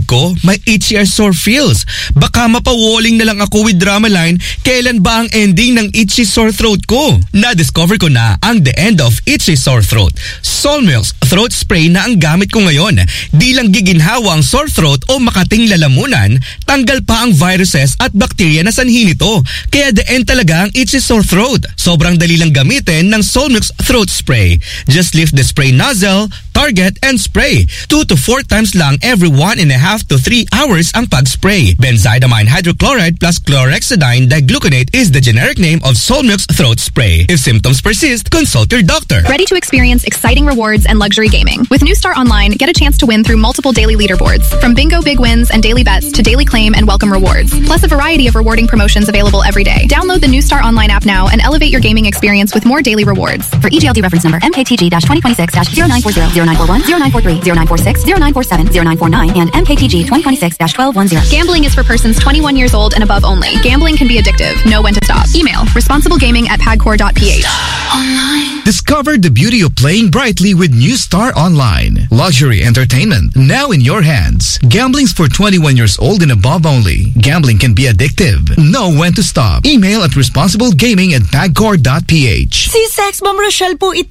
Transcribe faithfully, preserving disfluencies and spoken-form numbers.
ko, may itchy or sore feels. Baka mapawaling na lang ako with Dramaline. Kailan ba ang ending ng itchy sore throat ko? Na-discover ko na ang the end of itchy sore throat. Solmilk's throat spray na ang gamit ko ngayon. Di lang giginhawa ang sore throat o makating lalamunan, tanggal pa ang viruses at bacteria na sanhi nito. Kaya the end talaga ang itchy sore throat. Sobrang dali lang gamitin ng Solmilk's throat spray. Just lift the spray nozzle, target, and spray. Two to four times lang every one and a half to three hours ang pag-spray. Benzidamine hydrochloride plus chlorhexidine digluconate is the generic name of Solmilk's throat spray. If symptoms persist, consult your doctor. Ready to experience exciting rewards and luxury gaming? With New Star Online, get a chance to win through multiple daily leaderboards. From bingo big wins and daily bets to daily claim and welcome rewards. Plus a variety of rewarding promotions available every day. Download the New Star Online app now and elevate your gaming experience with more daily rewards. For E G L D reference number M K T G twenty twenty-six zero nine four zero, zero nine four one, zero nine four three, zero nine four six, zero nine four seven, zero nine four nine, and M K T G twenty twenty-six twelve ten. Gambling is for persons twenty-one years old and above only. Gambling can be addictive. Know when to stop. Email responsiblegaming at pagcor dot p h. Online. Discover the beauty of playing brightly with New Star Online. Luxury entertainment now in your hands. Gambling's for twenty-one years old and above only. Gambling can be addictive. Know when to stop. Email at responsiblegaming at pagcor dot p h. Si Sex Bomb Rochelle po ito.